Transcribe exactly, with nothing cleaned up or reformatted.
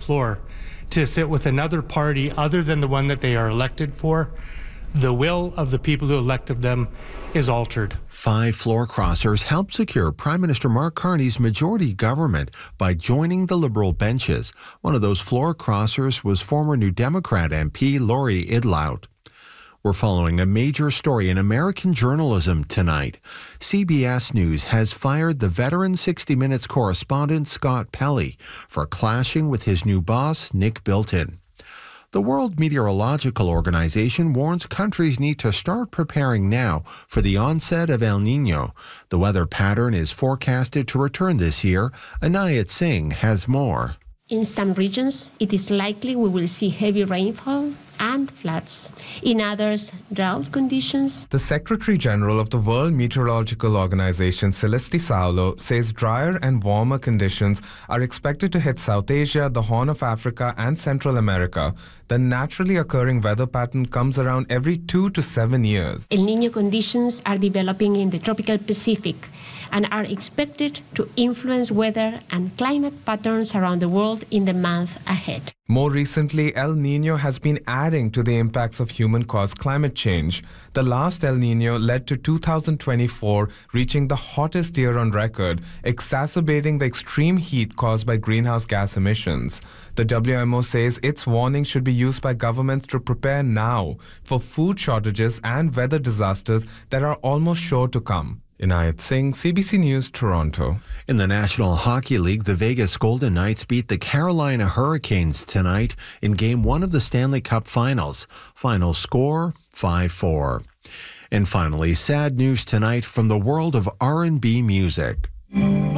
floor to sit with another party other than the one that they are elected for, the will of the people who elected them is altered. Five floor crossers helped secure Prime Minister Mark Carney's majority government by joining the Liberal benches. One of those floor crossers was former New Democrat M P Laurie Idlout. We're following a major story in American journalism tonight. C B S News has fired the veteran sixty minutes correspondent Scott Pelley for clashing with his new boss, Nick Bilton. The World Meteorological Organization warns countries need to start preparing now for the onset of El Niño. The weather pattern is forecasted to return this year. Anayat Singh has more. In some regions, it is likely we will see heavy rainfall and floods. In others, drought conditions. The Secretary General of the World Meteorological Organization, Celeste Saulo, says drier and warmer conditions are expected to hit South Asia, the Horn of Africa, and Central America. The naturally occurring weather pattern comes around every two to seven years. El Niño conditions are developing in the tropical Pacific and are expected to influence weather and climate patterns around the world in the month ahead. More recently, El Niño has been adding to the impacts of human-caused climate change. The last El Niño led to two thousand twenty-four reaching the hottest year on record, exacerbating the extreme heat caused by greenhouse gas emissions. The W M O says its warning should be used by governments to prepare now for food shortages and weather disasters that are almost sure to come. Inayat Singh, C B C News, Toronto. In the National Hockey League, the Vegas Golden Knights beat the Carolina Hurricanes tonight in Game one of the Stanley Cup Finals. Final score, five four. And finally, sad news tonight from the world of R and B music.